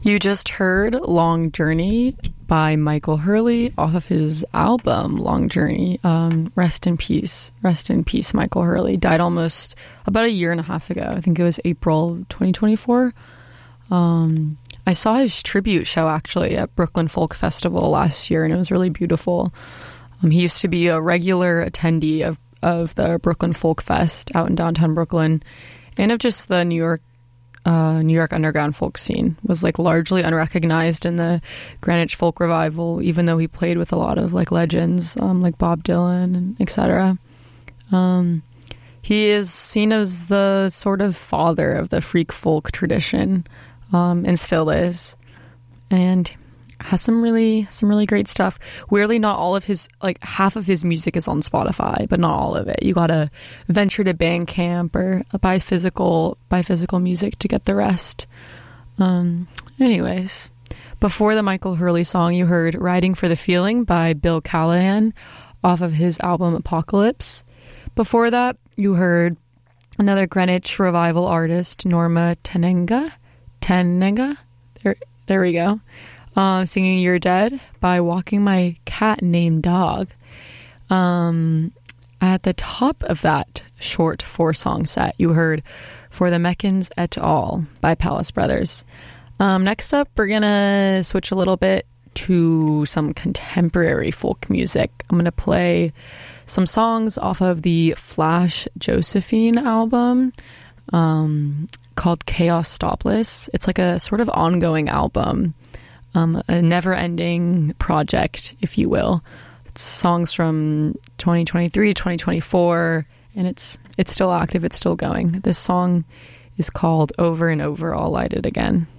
You just heard Long Journey by Michael Hurley off of his album Long Journey. Rest in peace. Rest in peace, Michael Hurley. Died almost about a year and a half ago. I think it was April 2024. I saw his tribute show actually at Brooklyn Folk Festival last year, and it was really beautiful. He used to be a regular attendee of the Brooklyn Folk Fest out in downtown Brooklyn, and of just the New York underground folk scene. Was like largely unrecognized in the Greenwich Folk Revival, even though he played with a lot of like legends like Bob Dylan and etc. He is seen as the sort of father of the freak folk tradition, and still is, and has some really great stuff. Weirdly, not all of his, like half of his music is on Spotify, but not all of it. You gotta venture to Bandcamp or buy physical music to get the rest. Anyways, before the Michael Hurley song, you heard Riding for the Feeling by Bill Callahan off of his album Apocalypse. Before that, you heard another Greenwich Revival artist, Norma Tenenga. There we go. Singing You're Dead by Walking My Cat Named Dog. At the top of that short 4-song set, you heard For the Meccans et al. By Palace Brothers. Next up, we're gonna switch a little bit to some contemporary folk music. I'm gonna play some songs off of the Flash Josephine album called Chaos Stopless. It's like a sort of ongoing album. A never-ending project, if you will. It's songs from 2023, 2024, and it's still active, it's still going. This song is called Over and Over, I'll Light It Again.